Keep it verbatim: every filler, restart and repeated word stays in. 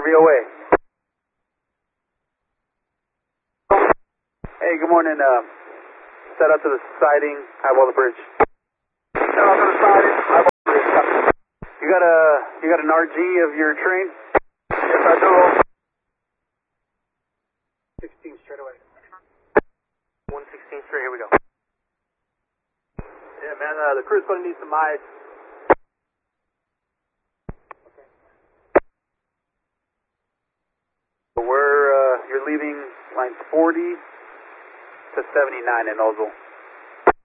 R V O A. Hey, good morning. Uh, set up to the siding, High Water Bridge. Set up to the siding, High Water Bridge. You got a you got an R G of your train? Yes, I do. sixteen straight away. one sixteen straight. Here we go. Yeah, man. Uh, the crew's gonna need some ice. Okay. So we're uh, you're leaving lines forty to seventy-nine in Ozell.